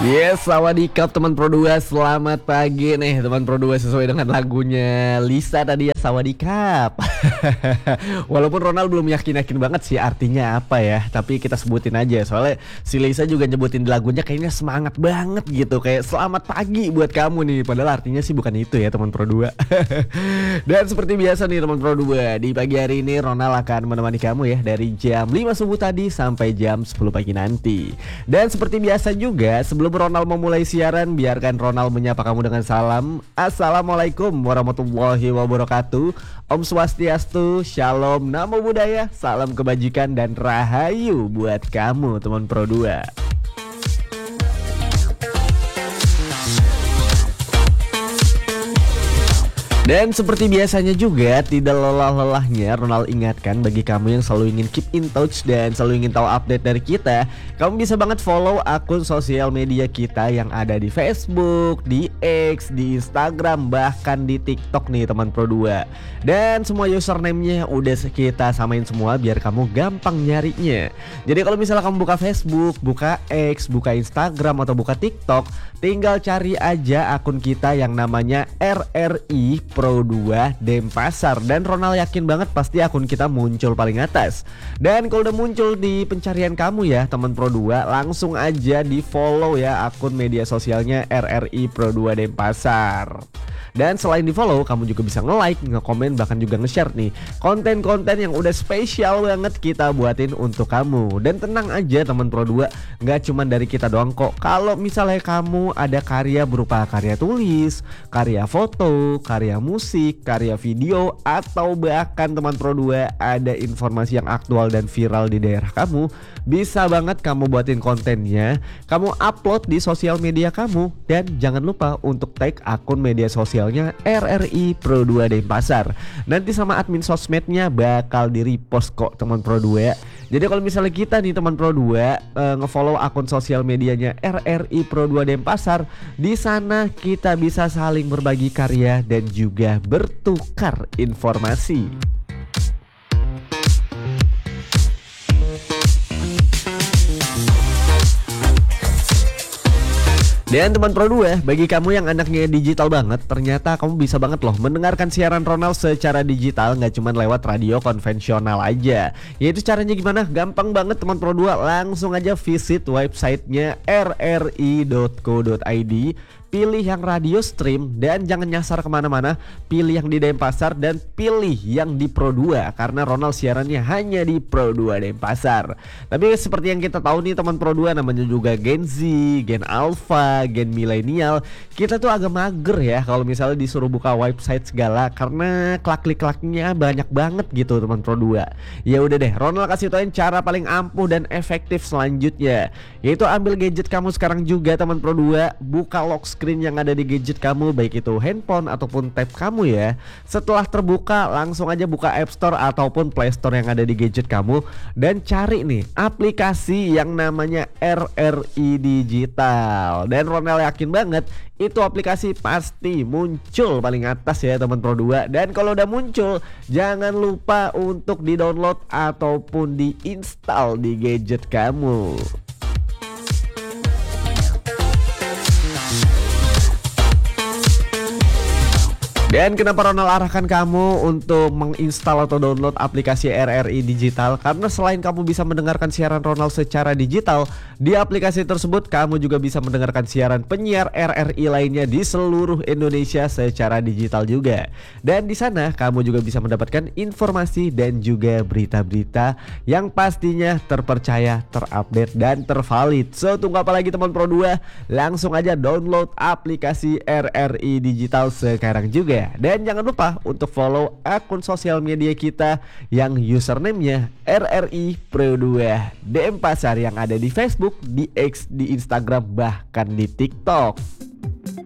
Yes, sawadikap teman Pro 2. Selamat pagi nih teman Pro 2, sesuai dengan lagunya Lisa tadi ya, sawadikap. Walaupun Ronald belum yakin-yakin banget sih artinya apa ya, tapi kita sebutin aja. Soalnya si Lisa juga nyebutin di lagunya kayaknya semangat banget gitu, kayak selamat pagi buat kamu nih. Padahal artinya sih bukan itu ya teman Pro 2. Dan seperti biasa nih teman Pro 2, di pagi hari ini Ronald akan menemani kamu ya dari jam 5 subuh tadi sampai jam 10 pagi nanti. Dan seperti biasa juga, sebelum Ronald memulai siaran, biarkan Ronald menyapa kamu dengan salam. Assalamualaikum warahmatullahi wabarakatuh. Om Swastiastu, Shalom, Namo Buddhaya, salam kebajikan dan rahayu buat kamu teman Pro 2. Dan seperti biasanya juga, tidak lelah-lelahnya Ronald ingatkan bagi kamu yang selalu ingin keep in touch dan selalu ingin tahu update dari kita, kamu bisa banget follow akun sosial media kita yang ada di Facebook, di X, di Instagram, bahkan di TikTok nih teman Pro 2. Dan semua username-nya udah kita samain semua biar kamu gampang nyarinya. Jadi kalau misalnya kamu buka Facebook, buka X, buka Instagram atau buka TikTok, tinggal cari aja akun kita yang namanya RRI Pro 2 Denpasar. Dan Ronald yakin banget pasti akun kita muncul paling atas. Dan kalau udah muncul di pencarian kamu ya teman Pro 2, langsung aja di follow ya akun media sosialnya RRI Pro 2 Denpasar. Dan selain di follow, kamu juga bisa nge-like, nge-komen, bahkan juga nge-share nih konten-konten yang udah spesial banget kita buatin untuk kamu. Dan tenang aja teman Pro 2, gak cuman dari kita doang kok. Kalau misalnya kamu ada karya berupa karya tulis, karya foto, karya musik, karya video, atau bahkan teman Pro 2 ada informasi yang aktual dan viral di daerah kamu, bisa banget kamu buatin kontennya, kamu upload di sosial media kamu. Dan jangan lupa untuk tag akun media sosialnya RRI Pro 2 Denpasar. Nanti sama admin sosmednya bakal di repost kok teman Pro 2 ya. Jadi kalau misalnya kita nih teman Pro 2 ngefollow akun sosial medianya RRI Pro 2 Denpasar, di sana kita bisa saling berbagi karya dan juga bertukar informasi. Dan teman Pro 2, bagi kamu yang anaknya digital banget, ternyata kamu bisa banget loh mendengarkan siaran Ronald secara digital, nggak cuma lewat radio konvensional aja. Yaitu caranya gimana? Gampang banget teman Pro 2, langsung aja visit websitenya rri.co.id. Pilih yang radio stream dan jangan nyasar kemana-mana. Pilih yang di Denpasar dan pilih yang di Pro 2, karena Ronald siarannya hanya di Pro 2 Denpasar. Tapi seperti yang kita tahu nih teman Pro 2, namanya juga Gen Z, Gen Alpha, Gen Millennial. Kita tuh agak mager ya kalau misalnya disuruh buka website segala, karena klik-kliknya banyak banget gitu teman Pro 2. Ya udah deh, Ronald kasih tauin cara paling ampuh dan efektif selanjutnya, yaitu ambil gadget kamu sekarang juga teman Pro 2, buka lock screen yang ada di gadget kamu, baik itu handphone ataupun tab kamu ya. Setelah terbuka, langsung aja buka App Store ataupun Play Store yang ada di gadget kamu dan cari nih aplikasi yang namanya RRI Digital. Dan Ronald yakin banget itu aplikasi pasti muncul paling atas ya teman Pro 2. Dan kalau udah muncul, jangan lupa untuk di-download ataupun di-install di gadget kamu. Dan kenapa Ronald arahkan kamu untuk menginstal atau download aplikasi RRI Digital? Karena selain kamu bisa mendengarkan siaran Ronald secara digital, di aplikasi tersebut kamu juga bisa mendengarkan siaran penyiar RRI lainnya di seluruh Indonesia secara digital juga. Dan di sana kamu juga bisa mendapatkan informasi dan juga berita-berita yang pastinya terpercaya, terupdate dan tervalid. So tunggu apa lagi teman Pro 2? Langsung aja download aplikasi RRI Digital sekarang juga. Dan jangan lupa untuk follow akun sosial media kita yang username-nya RRI Pro 2 Denpasar yang ada di Facebook, di X, di Instagram, bahkan di TikTok.